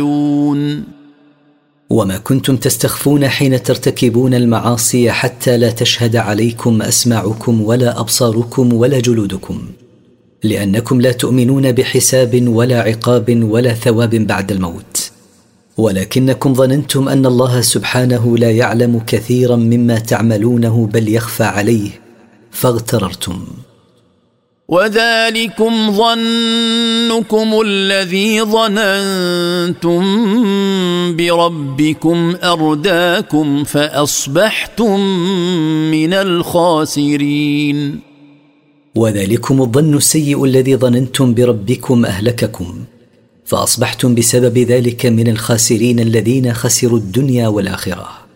وما كنتم تستخفون حين ترتكبون المعاصي حتى لا تشهد عليكم أسماعكم ولا أبصاركم ولا جلودكم، لأنكم لا تؤمنون بحساب ولا عقاب ولا ثواب بعد الموت، ولكنكم ظننتم أن الله سبحانه لا يعلم كثيرا مما تعملونه بل يخفى عليه فاغتررتم. وذلكم ظنكم الذي ظننتم بربكم أرداكم فأصبحتم من الخاسرين. وذلكم الظن السيء الذي ظننتم بربكم أهلككم، فأصبحتم بسبب ذلك من الخاسرين الذين خسروا الدنيا والآخرة.